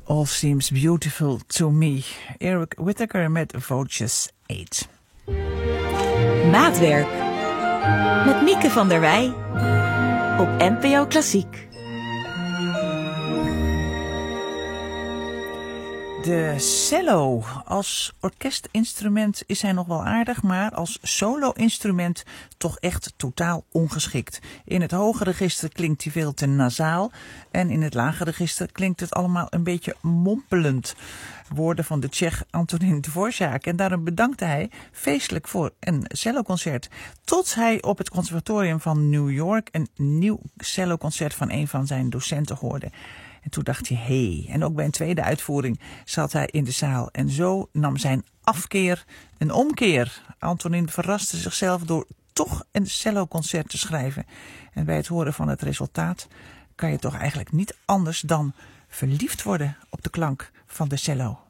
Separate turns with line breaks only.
All Seems Beautiful to Me. Eric Whittaker met Vultures 8.
Maatwerk. Met Mieke van der Wij. Op NPO Klassiek.
De cello. Als orkestinstrument is hij nog wel aardig, maar als solo-instrument toch echt totaal ongeschikt. In het hoge register klinkt hij veel te nasaal en in het lage register klinkt het allemaal een beetje mompelend. Woorden van de Tsjech Antonín Dvořák. En daarom bedankte hij feestelijk voor een celloconcert. Tot hij op het conservatorium van New York een nieuw celloconcert van een van zijn docenten hoorde. En toen dacht hij, hé. En ook bij een tweede uitvoering zat hij in de zaal. En zo nam zijn afkeer een omkeer. Antonín verraste zichzelf door toch een celloconcert te schrijven. En bij het horen van het resultaat kan je toch eigenlijk niet anders dan verliefd worden op de klank van de cello.